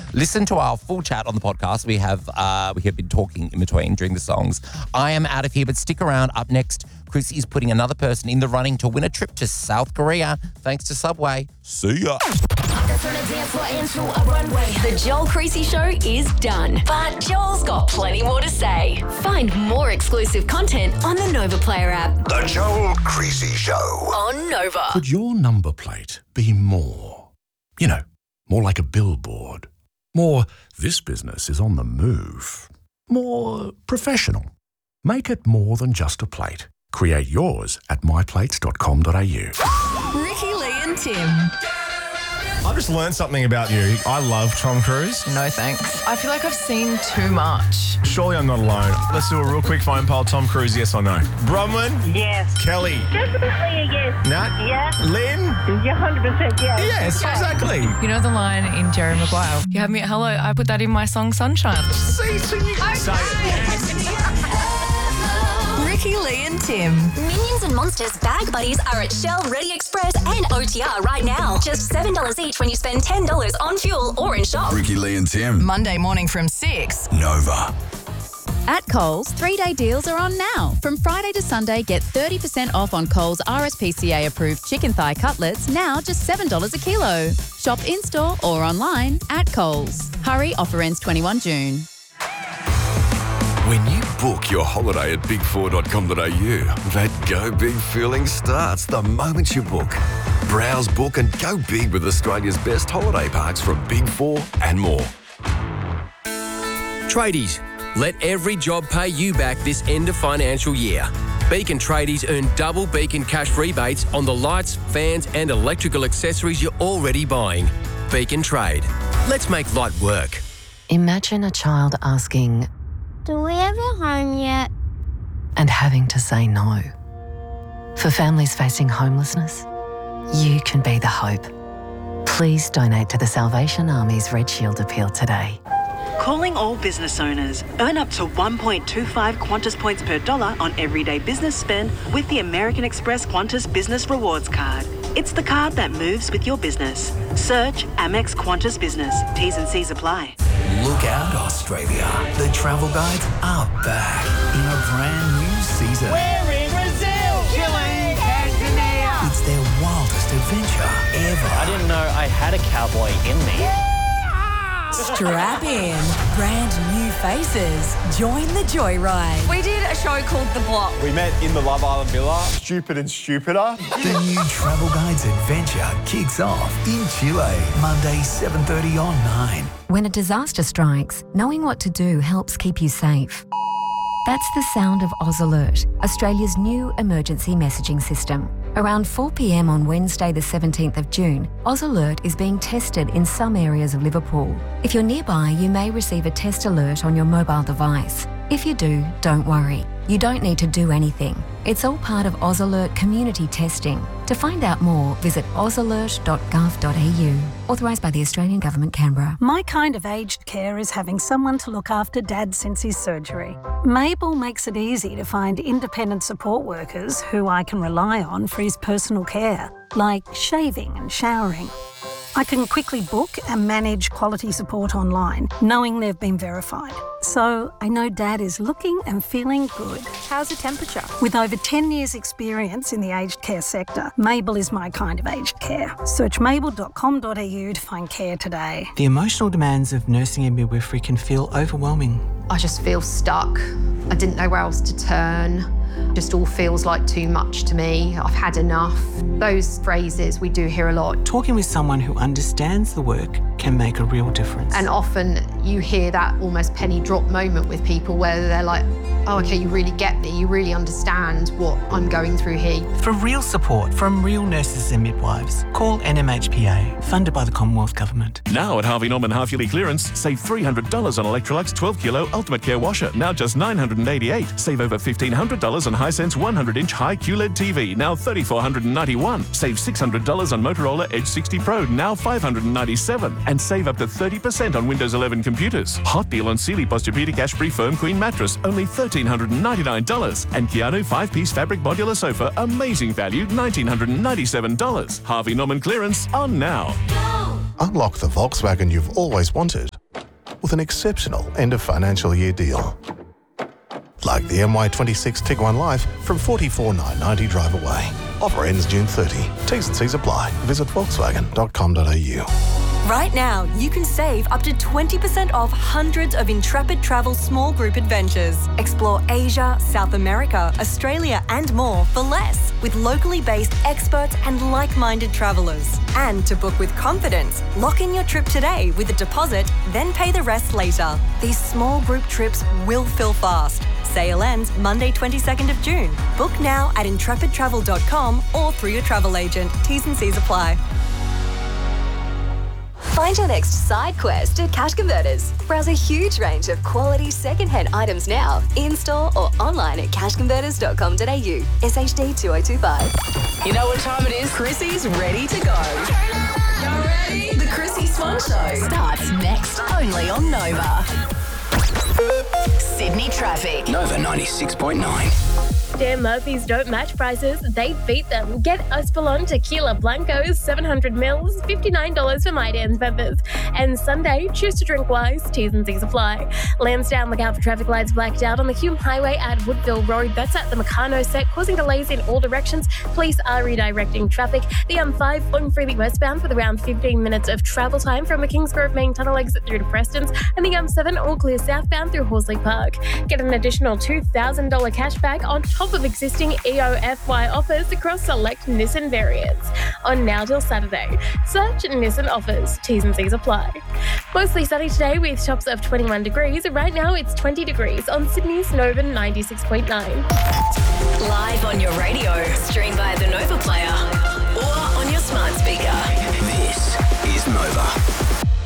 Listen to our full chat on the podcast. We have been talking in between during the songs. I am out of here, but stick around. Up next, Chris is putting another person in the running to win a trip to South Korea thanks to Subway. See ya. The Joel Creasy Show is done, but Joel's got plenty more to say. Find more exclusive content on the Nova Player app. The Joel Creasy Show on Nova. Could your number plate be more? More like a billboard. More, this business is on the move. More professional. Make it more than just a plate. Create yours at myplates.com.au. Ricky, Lee and Tim. I've just learned something about you. I love Tom Cruise. No thanks. I feel like I've seen too much. Surely I'm not alone. Let's do a real quick phone poll. Tom Cruise, yes or no? Bronwyn? Yes. Kelly? Definitely a yes. Nat? Yeah. Lynn? You're 100% yes. Yes, exactly. You know the line in Jerry Maguire? You have me at hello. I put that in my song Sunshine. See, so you can say it. Ricky, Lee and Tim. Minions and Monsters bag buddies are at Shell, Ready Express and OTR right now. Just $7 each when you spend $10 on fuel or in shop. Ricky, Lee and Tim. Monday morning from 6. Nova. At Coles, 3-day deals are on now. From Friday to Sunday, get 30% off on Coles RSPCA-approved chicken thigh cutlets, now just $7 a kilo. Shop in-store or online at Coles. Hurry, offer ends 21 June. When you book your holiday at big4.com.au, that go big feeling starts the moment you book. Browse, book and go big with Australia's best holiday parks from Big 4 and more. Tradies, let every job pay you back this end of financial year. Beacon Tradies earn double Beacon cash rebates on the lights, fans and electrical accessories you're already buying. Beacon Trade. Let's make light work. Imagine a child asking, "Do we have a home yet?" and having to say no. For families facing homelessness, you can be the hope. Please donate to the Salvation Army's Red Shield appeal today. Calling all business owners. Earn up to 1.25 Qantas points per dollar on everyday business spend with the American Express Qantas Business Rewards Card. It's the card that moves with your business. Search Amex Qantas Business. T's and C's apply. Look out, Australia. The travel guides are back in a brand new season. We're in Brazil, Chile, Tanzania. It's their wildest adventure ever. I didn't know I had a cowboy in me. Strap in. Brand new faces. Join the joyride. We did a show called The Block. We met in the Love Island Villa. Stupid and stupider. The new Travel Guides adventure kicks off in Chile, Monday 7:30 on 9. When a disaster strikes, knowing what to do helps keep you safe. That's the sound of Oz Alert, Australia's new emergency messaging system. Around 4 p.m. on Wednesday the 17th of June, Oz Alert is being tested in some areas of Liverpool. If you're nearby, you may receive a test alert on your mobile device. If you do, don't worry. You don't need to do anything. It's all part of Oz Alert community testing. To find out more, visit ozalert.gov.au. Authorised by the Australian Government, Canberra. My kind of aged care is having someone to look after Dad since his surgery. Mabel makes it easy to find independent support workers who I can rely on for his personal care, like shaving and showering. I can quickly book and manage quality support online, knowing they've been verified. So I know Dad is looking and feeling good. How's the temperature? With over 10 years' experience in the aged care sector, Mabel is my kind of aged care. Search mabel.com.au to find care today. The emotional demands of nursing and midwifery can feel overwhelming. I just feel stuck. I didn't know where else to turn. Just all feels like too much to me. I've had enough. Those phrases we do hear a lot. Talking with someone who understands the work can make a real difference. And often you hear that almost penny drop moment with people where they're like, oh, okay, you really get me. You really understand what I'm going through here. For real support from real nurses and midwives, call NMHPA, funded by the Commonwealth Government. Now at Harvey Norman half-yearly clearance, save $300 on Electrolux 12-kilo Ultimate Care Washer, now just $988. Save over $1,500 on Hisense 100-inch high QLED TV, now $3,491. Save $600 on Motorola Edge 60 Pro, now $597. And save up to 30% on Windows 11 computers. Hot deal on Sealy Posturepedic Ashbury Firm Queen Mattress, only $1,399. And Keanu 5-piece fabric modular sofa, amazing value, $1,997. Harvey Norman clearance on now. Unlock the Volkswagen you've always wanted with an exceptional end of financial year deal. Like the MY26 Tiguan Life from $44,990 drive away. Offer ends June 30. T's and C's apply. Visit volkswagen.com.au. Right now, you can save up to 20% off hundreds of Intrepid Travel small group adventures. Explore Asia, South America, Australia and more for less with locally based experts and like-minded travellers. And to book with confidence, lock in your trip today with a deposit, then pay the rest later. These small group trips will fill fast. Sale ends Monday 22nd of June. Book now at intrepidtravel.com or through your travel agent. T's and C's apply. Find your next side quest at Cash Converters. Browse a huge range of quality second-hand items now, in-store or online at cashconverters.com.au. SHD 2025. You know what time it is? Chrissy's ready to go. You're ready? The Chrissy Swan Show Starts next, only on Nova. Sydney traffic. Nova 96.9. Dan Murphy's don't match prices, they beat them. Get Espolon Tequila Blancos, 700 mils, $59 for My Dan's members. And Sunday, choose to drink wise, T's and C's apply. Lansdowne, look out for traffic lights blacked out on the Hume Highway at Woodville Road. That's at the Meccano set, causing delays in all directions. Police are redirecting traffic. The M5 flowing freely westbound with around 15 minutes of travel time from the Kingsgrove main tunnel exit through to Preston's. And the M7 all clear southbound through Horsley Park. Get an additional $2,000 cashback on top of existing EOFY offers across select Nissan variants. On now till Saturday. Search Nissan offers. T's and C's apply. Mostly sunny today with tops of 21 degrees. Right now it's 20 degrees on Sydney's Nova 96.9. Live on your radio, stream via the Nova Player or on your smart speaker. This is Nova.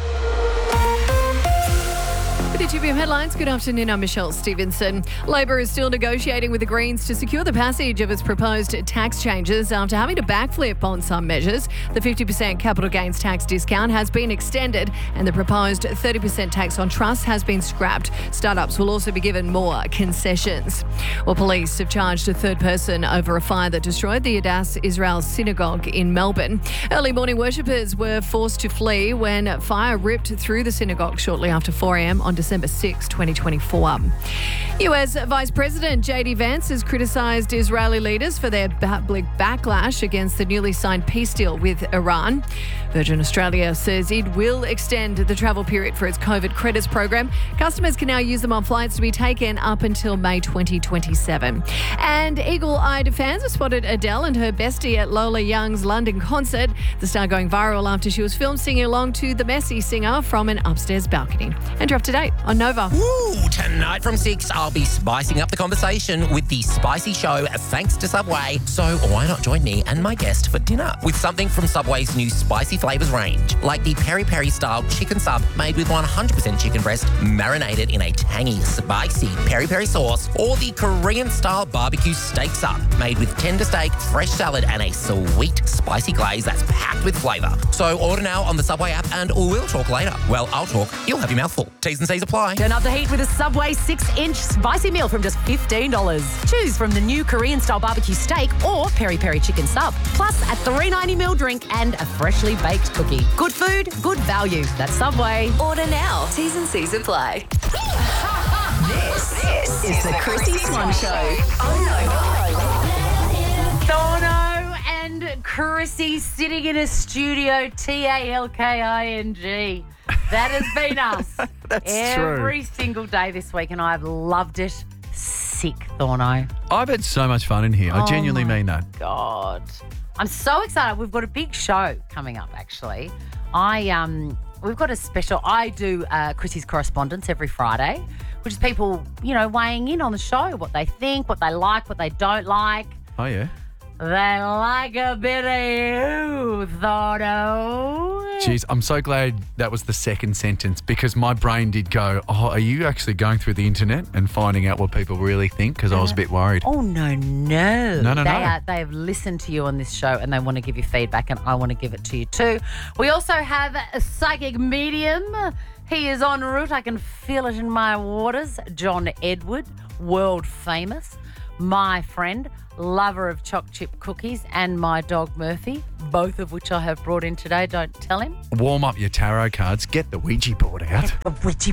With the 2PM headlines, good afternoon, I'm Michelle Stevenson. Labor is still negotiating with the Greens to secure the passage of its proposed tax changes after having to backflip on some measures. The 50% capital gains tax discount has been extended and the proposed 30% tax on trusts has been scrapped. Startups will also be given more concessions. Well, police have charged a third person over a fire that destroyed the Adass Israel Synagogue in Melbourne. Early morning worshippers were forced to flee when fire ripped through the synagogue shortly after 4 a.m. on December 6, 2024. US Vice President J.D. Vance has criticised Israeli leaders for their public backlash against the newly signed peace deal with Iran. Virgin Australia says it will extend the travel period for its COVID credits program. Customers can now use them on flights to be taken up until May 2027. And eagle-eyed fans have spotted Adele and her bestie at Lola Young's London concert. The star going viral after she was filmed singing along to The Messy Singer from an upstairs balcony. And you're up to date on Nova. Woo! Tonight from 6, I'll be spicing up the conversation with the Spicy Show thanks to Subway. So why not join me and my guest for dinner with something from Subway's new spicy flavours range, like the peri-peri style chicken sub made with 100% chicken breast marinated in a tangy, spicy peri-peri sauce, or the Korean style barbecue steak sub made with tender steak, fresh salad and a sweet spicy glaze that's packed with flavour. So order now on the Subway app and we'll talk later. Well, I'll talk, you'll have your mouth full. T's and C's apply. Turn up the heat with a Subway 6-inch spicy meal from just $15. Choose from the new Korean-style barbecue steak or peri-peri chicken sub. Plus a $3.90 drink and a freshly baked cookie. Good food, good value. That's Subway. Order now. T's and C's apply. This is the Chrissy Swan Show on Nova. Thorno and Chrissy sitting in a studio, TALKING. That has been us. That's every single day this week, and I've loved it. Sick, Thorno. I've had so much fun in here. I genuinely mean that. God. I'm so excited. We've got a big show coming up, actually. We've got a special. I do Chrissy's Correspondence every Friday, which is people, weighing in on the show, what they think, what they like, what they don't like. Oh, yeah. They like a bit of you, Thorno. Jeez, I'm so glad that was the second sentence because my brain did go, are you actually going through the internet and finding out what people really think? Because I was a bit worried. Oh, no. No. They have listened to you on this show and they want to give you feedback and I want to give it to you too. We also have a psychic medium. He is en route. I can feel it in my waters. John Edward, world famous, my friend, lover of choc chip cookies, and my dog Murphy, both of which I have brought in today. Don't tell him. Warm up your tarot cards. Get the Ouija board out. Get the Ouija board.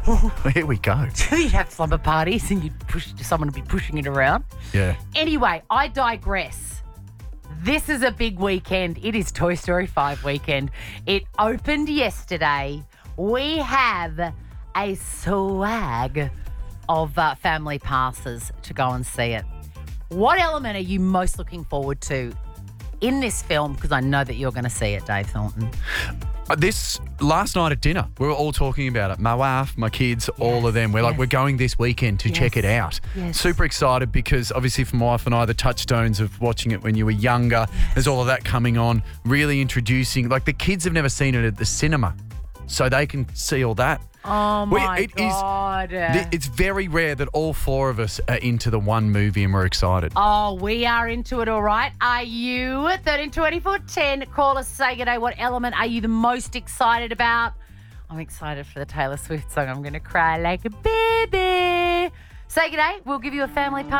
Here we go. You'd have slumber parties and someone would be pushing it around. Yeah. Anyway, I digress. This is a big weekend. It is Toy Story 5 weekend. It opened yesterday. We have a swag of family passes to go and see it. What element are you most looking forward to in this film? Because I know that you're going to see it, Dave Thornton. This last night at dinner, we were all talking about it. My wife, my kids, all of them. We're like, we're going this weekend to check it out. Yes. Super excited because obviously for my wife and I, the touchstones of watching it when you were younger, there's all of that coming on, really introducing, like the kids have never seen it at the cinema, so they can see all that. Oh, my God. It's very rare that all four of us are into the one movie and we're excited. Oh, we are into it, all right. Are you? 13 24 10. Call us, say good day. What element are you the most excited about? I'm excited for the Taylor Swift song. I'm going to cry like a baby. Say good day. We'll give you a family party.